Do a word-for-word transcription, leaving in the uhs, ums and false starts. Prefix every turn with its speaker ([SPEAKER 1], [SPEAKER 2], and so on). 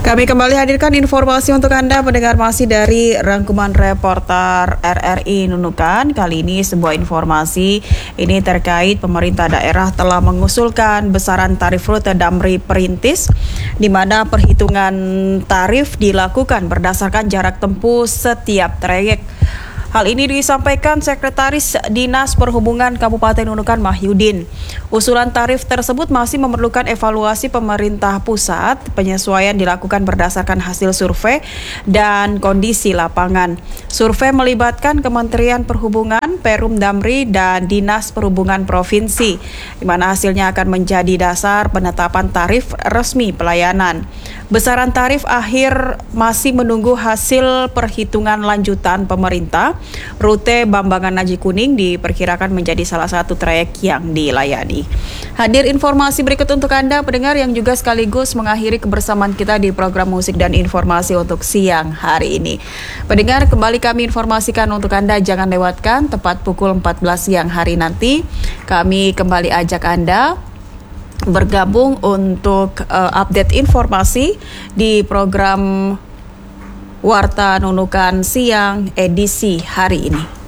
[SPEAKER 1] Kami kembali hadirkan informasi untuk Anda pendengar masih dari rangkuman reporter R R I Nunukan. Kali ini sebuah informasi ini terkait pemerintah daerah telah mengusulkan besaran tarif rute Damri Perintis, di mana perhitungan tarif dilakukan berdasarkan jarak tempuh setiap trayek. Hal ini disampaikan Sekretaris Dinas Perhubungan Kabupaten Nunukan Mahyudin. Usulan tarif tersebut masih memerlukan evaluasi pemerintah pusat. Penyesuaian dilakukan berdasarkan hasil survei dan kondisi lapangan. Survei melibatkan Kementerian Perhubungan, Perum Damri, dan Dinas Perhubungan Provinsi, di mana hasilnya akan menjadi dasar penetapan tarif resmi pelayanan. Besaran tarif akhir masih menunggu hasil perhitungan lanjutan pemerintah. Rute Bambangan Naji Kuning diperkirakan menjadi salah satu trayek yang dilayani. Hadir informasi berikut untuk Anda pendengar yang juga sekaligus mengakhiri kebersamaan kita di program musik dan informasi untuk siang hari ini. Pendengar, kembali kami informasikan untuk Anda, jangan lewatkan tepat pukul empat belas siang hari nanti. Kami kembali ajak Anda bergabung untuk uh, update informasi di program Warta Nunukan Siang edisi hari ini.